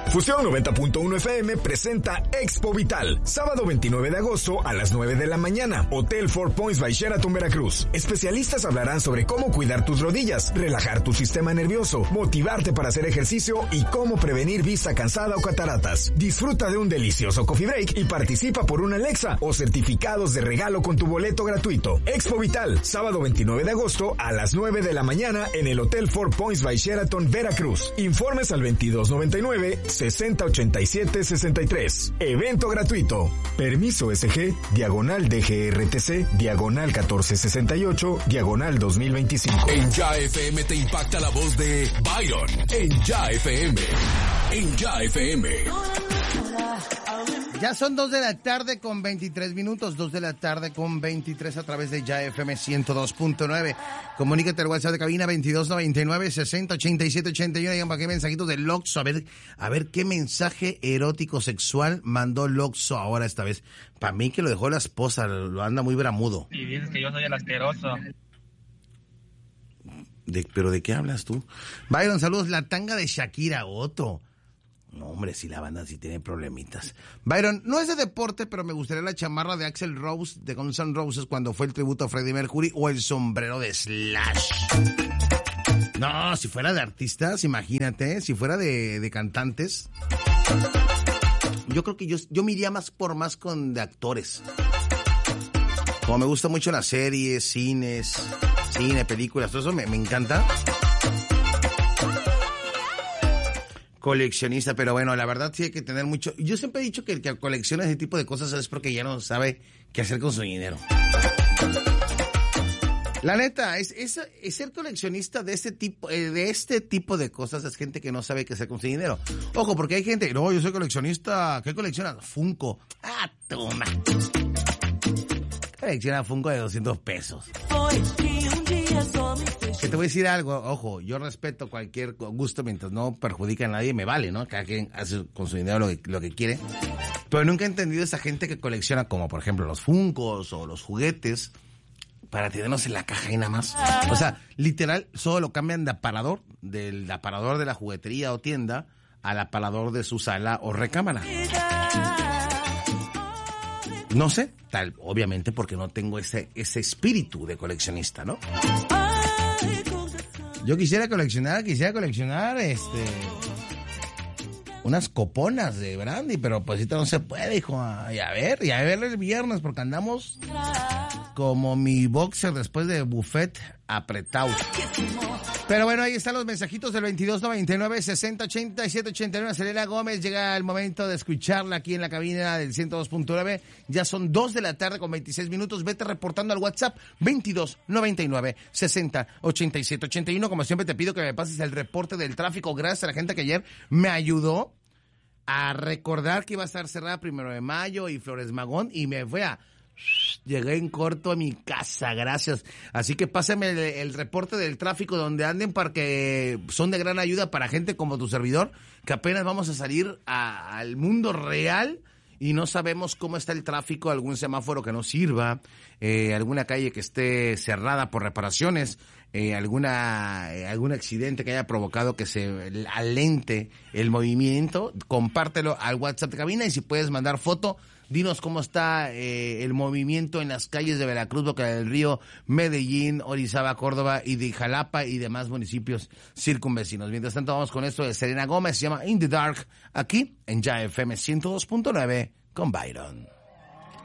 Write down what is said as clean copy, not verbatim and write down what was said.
Fusión 90.1 FM presenta Expo Vital, sábado 29 de agosto a las 9 de la mañana, Hotel Four Points by Sheraton, Veracruz. Especialistas hablarán sobre cómo cuidar tus rodillas, relajar tu sistema nervioso, motivarte para hacer ejercicio y cómo prevenir vista cansada o cataratas. Disfruta de un delicioso coffee break y participa por una Alexa o certificados de regalo con tu boleto gratuito. Expo Vital, sábado 29 de agosto a las 9 de la mañana en el Hotel Four Points by Sheraton, Veracruz. Informes al 2299-6087-63. Evento gratuito. Permiso SG, /DGRTC, /1468, En Ya FM te impacta la voz de Byron. En Ya FM. En Ya FM. Ya son 2 de la tarde con 23 minutos, 2 de la tarde con 23 a través de Ya FM 102.9. Comunícate al WhatsApp de cabina 2299-608781. Digan para qué mensajitos de Loxo. A ver qué mensaje erótico sexual mandó Loxo ahora esta vez. Para mí que lo dejó la esposa, lo anda muy bramudo. Y dices que yo soy el asqueroso. ¿Pero de qué hablas tú? Byron, saludos. La tanga de Shakira, otro. No, hombre, si la banda sí tiene problemitas. Byron, no es de deporte, pero me gustaría la chamarra de Axl Rose de Guns N' Roses cuando fue el tributo a Freddie Mercury o el sombrero de Slash. No, si fuera de artistas, imagínate, si fuera de cantantes. Yo creo que yo me iría más con de actores. Como me gusta mucho las series, cine, películas, todo eso me encanta. Coleccionista, pero bueno, la verdad sí hay que tener mucho. Yo siempre he dicho que el que colecciona ese tipo de cosas es porque ya no sabe qué hacer con su dinero. La neta, es ser coleccionista de este tipo de cosas es gente que no sabe qué hacer con su dinero. Ojo, porque hay gente, no, yo soy coleccionista, ¿qué coleccionas? Funko. Ah, toma. Colecciona Funko de 200 pesos. Que te voy a decir algo, ojo, yo respeto cualquier gusto mientras no perjudica a nadie, me vale, ¿no? Cada quien hace con su dinero lo que quiere. Pero nunca he entendido esa gente que colecciona como, por ejemplo, los Funkos o los juguetes para tenerlos en la caja y nada más. O sea, literal, solo lo cambian de aparador, del aparador de la juguetería o tienda al aparador de su sala o recámara. No sé, tal, obviamente porque no tengo ese espíritu de coleccionista, ¿no? Yo quisiera coleccionar unas coponas de brandy, pero pues ahorita no se puede, hijo. Y a ver el viernes, porque andamos como mi boxer después de buffet apretado. Pero bueno, ahí están los mensajitos del 2299-608781. Selena Gómez, llega el momento de escucharla aquí en la cabina del 102.9. Ya son 2 de la tarde con 26 minutos. Vete reportando al WhatsApp 2299-608781. Como siempre te pido que me pases el reporte del tráfico. Gracias a la gente que ayer me ayudó a recordar que iba a estar cerrada 1 de mayo y Flores Magón, y me fue llegué en corto a mi casa, gracias. Así que pásame el reporte del tráfico donde anden, porque son de gran ayuda para gente como tu servidor, que apenas vamos a salir al mundo real y no sabemos cómo está el tráfico, algún semáforo que no sirva, alguna calle que esté cerrada por reparaciones, algún accidente que haya provocado que se alente el movimiento. Compártelo al WhatsApp de cabina, y si puedes mandar foto, dinos cómo está el movimiento en las calles de Veracruz, Boca del Río, Medellín, Orizaba, Córdoba y de Jalapa y demás municipios circunvecinos. Mientras tanto, vamos con esto de Selena Gómez, se llama In the Dark, aquí en Ya FM 102.9 con Byron.